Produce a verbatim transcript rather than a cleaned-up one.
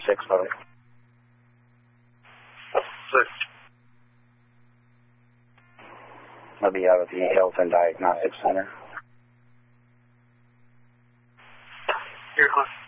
six five. Six. I'll be out at the Health and Diagnostic Center. Here, huh?